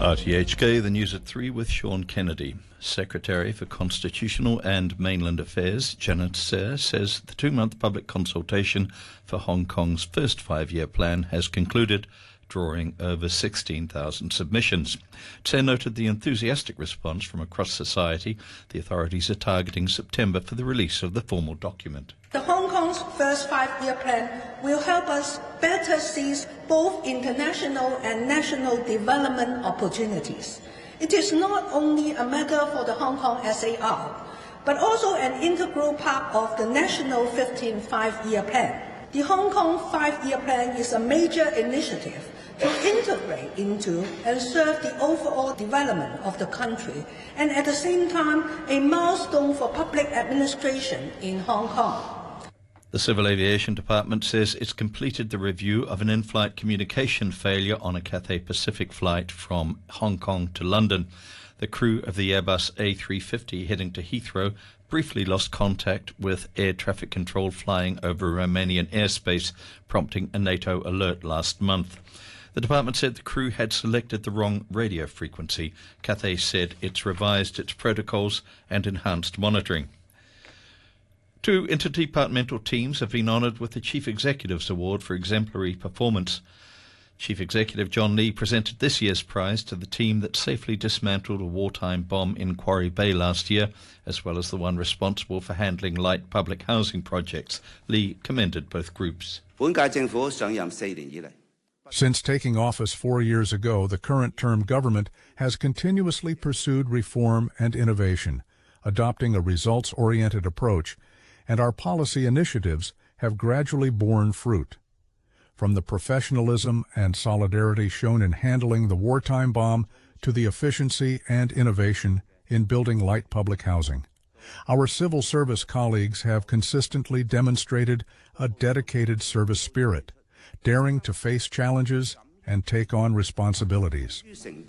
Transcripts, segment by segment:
RTHK, the news at 3 with Sean Kennedy. Secretary for Constitutional and Mainland Affairs, Janet Tse, says the 2-month public consultation for Hong Kong's first 5-year plan has concluded, drawing over 16,000 submissions. Tse noted the enthusiastic response from across society. The authorities are targeting September for the release of the formal document. The Hong Kong's first 5-year plan will help us better seize both international and national development opportunities. It is not only a matter for the Hong Kong SAR, but also an integral part of the national 15th 5-year plan. The Hong Kong 5-year plan is a major initiative to integrate into and serve the overall development of the country, and at the same time a milestone for public administration in Hong Kong. The Civil Aviation Department says it's completed the review of an in-flight communication failure on a Cathay Pacific flight from Hong Kong to London. The crew of the Airbus A350 heading to Heathrow briefly lost contact with air traffic control flying over Romanian airspace, prompting a NATO alert last month. The department said the crew had selected the wrong radio frequency. Cathay said it's revised its protocols and enhanced monitoring. 2 interdepartmental teams have been honoured with the Chief Executive's Award for exemplary performance. Chief Executive John Lee presented this year's prize to the team that safely dismantled a wartime bomb in Quarry Bay last year, as well as the one responsible for handling light public housing projects. Lee commended both groups. Since taking office 4 years ago, the current term government has continuously pursued reform and innovation, adopting a results-oriented approach, and our policy initiatives have gradually borne fruit. From the professionalism and solidarity shown in handling the wartime bomb to the efficiency and innovation in building light public housing, our civil service colleagues have consistently demonstrated a dedicated service spirit, daring to face challenges and take on responsibilities.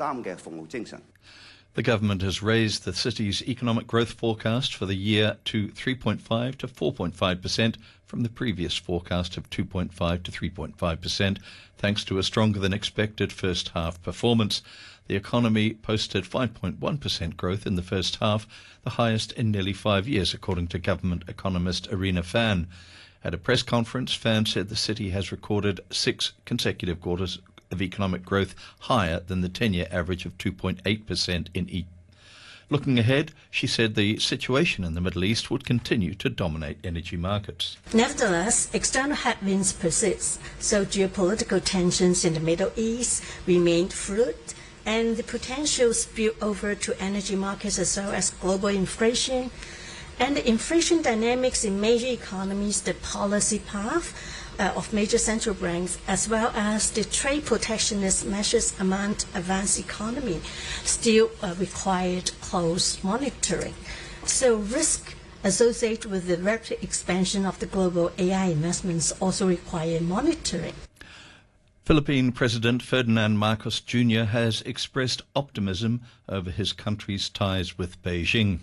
The government has raised the city's economic growth forecast for the year to 3.5 to 4.5% from the previous forecast of 2.5 to 3.5%, thanks to a stronger than expected first half performance. The economy posted 5.1% growth in the first half, the highest in nearly 5 years, according to government economist Arina Fan. At a press conference, Fan said the city has recorded 6 consecutive quarters of economic growth higher than the 10-year average of 2.8% in each. Looking ahead, she said the situation in the Middle East would continue to dominate energy markets. Nevertheless, external headwinds persist, so geopolitical tensions in the Middle East remain fluid, and the potential spill over to energy markets as well as global inflation, and the inflation dynamics in major economies, the policy path of major central banks, as well as the trade protectionist measures among advanced economy, still required close monitoring. So risk associated with the rapid expansion of the global AI investments also require monitoring. Philippine President Ferdinand Marcos Jr. has expressed optimism over his country's ties with Beijing.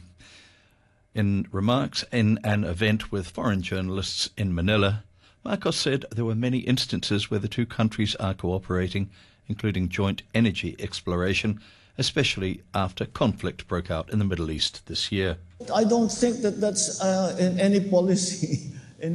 In remarks in an event with foreign journalists in Manila, Marcos said there were many instances where the two countries are cooperating, including joint energy exploration, especially after conflict broke out in the Middle East this year. I don't think that that's in any policy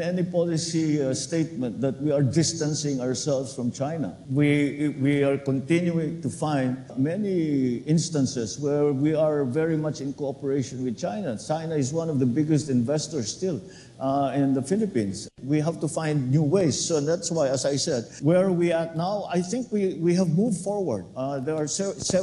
statement that we are distancing ourselves from China. We are continuing to find many instances where we are very much in cooperation with China. China is one of the biggest investors still in the Philippines. We have to find new ways. So that's why, as I said, where are we at now? I think we have moved forward. There were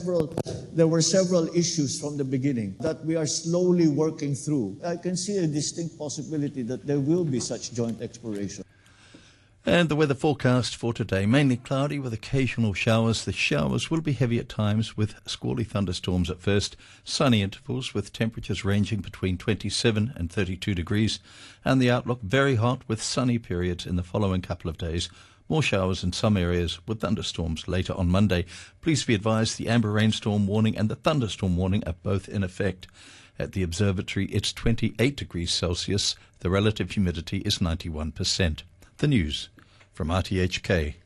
several issues from the beginning that we are slowly working through. I can see a distinct possibility that there will be such joint exploration. And the weather forecast for today, mainly cloudy with occasional showers. The showers will be heavy at times with squally thunderstorms at first, sunny intervals with temperatures ranging between 27 and 32 degrees, and the outlook very hot with sunny periods in the following couple of days. More showers in some areas with thunderstorms later on Monday. Please be advised the amber rainstorm warning and the thunderstorm warning are both in effect. At the observatory, it's 28 degrees Celsius. The relative humidity is 91%. The news from RTHK.